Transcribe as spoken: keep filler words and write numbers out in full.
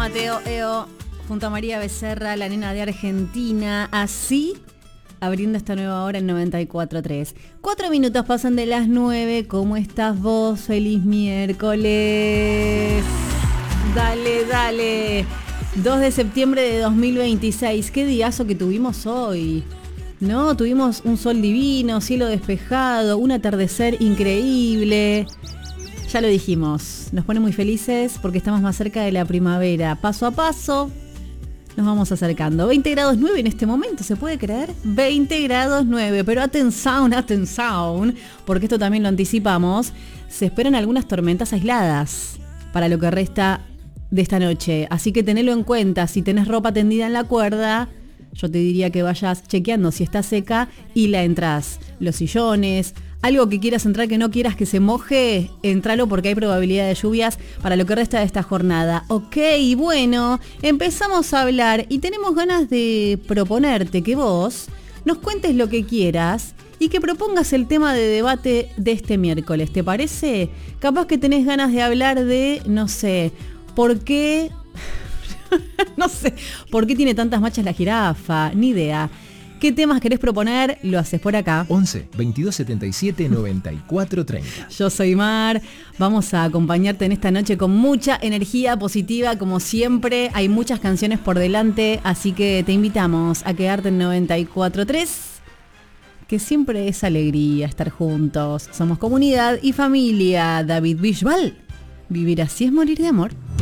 Mateo Eo, junto a María Becerra, la nena de Argentina, así abriendo esta nueva hora en noventa y cuatro punto tres. Cuatro minutos pasan de las nueve. ¿Cómo estás vos? Feliz miércoles. Dale, dale. dos de septiembre de dos mil veintiséis. Qué diazo que tuvimos hoy. ¿No? Tuvimos un sol divino, cielo despejado, un atardecer increíble. Ya lo dijimos, nos pone muy felices porque estamos más cerca de la primavera. Paso a paso nos vamos acercando. veinte grados nueve en este momento, ¿se puede creer? veinte grados nueve, pero atención, atención, porque esto también lo anticipamos. Se esperan algunas tormentas aisladas para lo que resta de esta noche. Así que tenelo en cuenta, si tenés ropa tendida en la cuerda, yo te diría que vayas chequeando si está seca y la entrás. Los sillones, algo que quieras entrar que no quieras que se moje, entralo porque hay probabilidad de lluvias para lo que resta de esta jornada. Ok, bueno, empezamos a hablar y tenemos ganas de proponerte que vos nos cuentes lo que quieras y que propongas el tema de debate de este miércoles. ¿Te parece? Capaz que tenés ganas de hablar de, no sé, ¿por qué... no sé, ¿por qué tiene tantas manchas la jirafa? Ni idea. ¿Qué temas querés proponer? Lo haces por acá. once, veintidós setenta y siete, noventa y cuatro treinta. Yo soy Mar. Vamos a acompañarte en esta noche con mucha energía positiva, como siempre. Hay muchas canciones por delante, así que te invitamos a quedarte en noventa y cuatro punto tres, que siempre es alegría estar juntos. Somos comunidad y familia. David Bisbal. Vivir así es morir de amor.